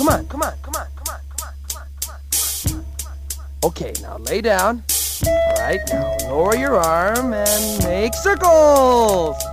on, come on, come on, come on, come on, come on, come on, come on. Okay, now lay down. All right, now lower your arm and make circles.